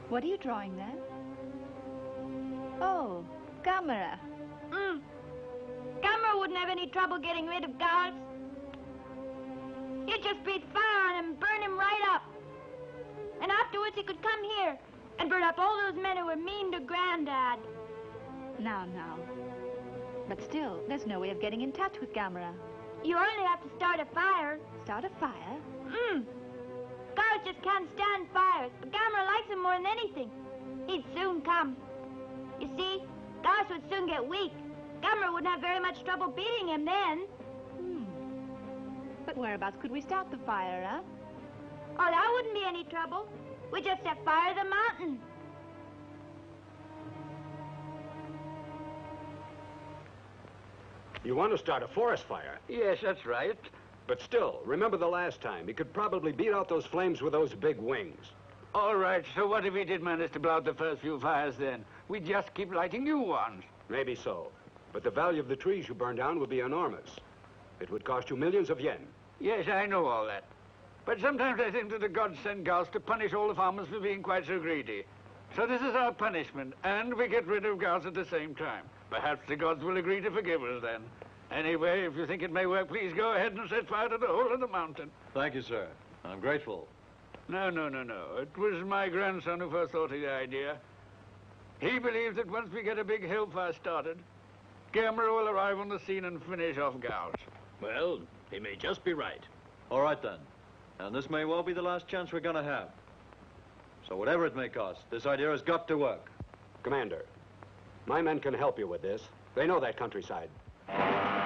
What are you drawing there? Oh, Gamera. Gamera wouldn't have any trouble getting rid of Gals. He'd just breathe fire on him and burn him right up. And afterwards he could come here and burn up all those men who were mean to Granddad. Now. But still, there's no way of getting in touch with Gamera. You only have to start a fire. Start a fire? Gals just can't stand fires, but Gamera likes them more than anything. He'd soon come. You see, Gals would soon get weak. Gamera wouldn't have very much trouble beating him then. But whereabouts could we start the fire, huh? Oh, that wouldn't be any trouble. We just set fire to the mountain. You want to start a forest fire? Yes, that's right. But still, remember the last time. He could probably beat out those flames with those big wings. All right, so what if we did manage to blow out the first few fires then? We'd just keep lighting new ones. Maybe so. But the value of the trees you burn down would be enormous. It would cost you millions of yen. Yes, I know all that. But sometimes I think that the gods send Gals to punish all the farmers for being quite so greedy. So this is our punishment, and we get rid of Gals at the same time. Perhaps the gods will agree to forgive us then. Anyway, if you think it may work, please go ahead and set fire to the whole of the mountain. Thank you, sir. I'm grateful. No. It was my grandson who first thought of the idea. He believes that once we get a big hill fire started, Gamera will arrive on the scene and finish off Gals. Well, he may just be right. All right, then. And this may well be the last chance we're going to have. So whatever it may cost, this idea has got to work. Commander, my men can help you with this. They know that countryside.